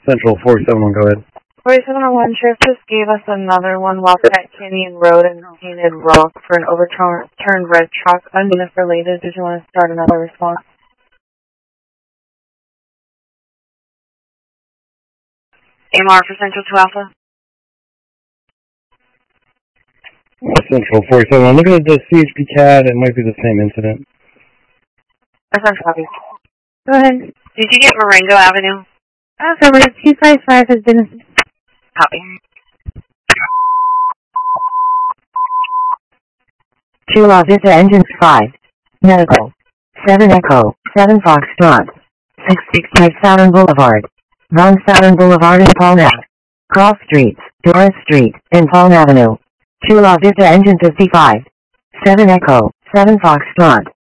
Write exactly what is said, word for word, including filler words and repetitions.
Central four seven one, go ahead. forty-seven oh one, Sheriff just gave us another one Wildcat Canyon Road and Painted Rock for an overturned red truck. Unknown if related. Did you want to start another response? A M R for Central two Alpha. Central four seven one, looking at the C H P C A D, it might be the same incident. Central copy. Go ahead. Did you get Marengo Avenue? Affirmative. two five five has been assisted. Copy. Chula Vista Engines five. Medical. seven Echo. seven Foxtrot. six sixty-five Saturn Boulevard. Wrong Saturn Boulevard in Palm Ave. Cross Streets, Doris Street, in Palm Avenue. Chula Vista Engine fifty-five. seven Echo. seven Foxtrot.